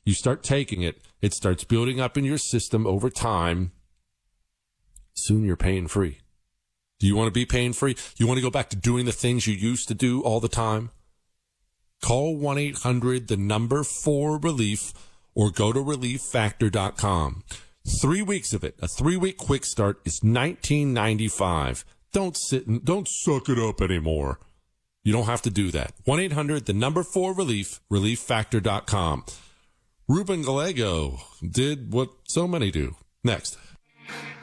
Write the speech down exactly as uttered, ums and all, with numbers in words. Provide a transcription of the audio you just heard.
You start taking it. It starts building up in your system over time. Soon you're pain free. Do you want to be pain free? You want to go back to doing the things you used to do all the time? Call one eight hundred, the number four relief, or go to relief factor dot com. Three weeks of it, a three-week quick start, is nineteen ninety-five. Don't sit and don't suck it up anymore. You don't have to do that. one eight hundred, the number four relief, relief factor dot com. Ruben Gallego did what so many do. Next.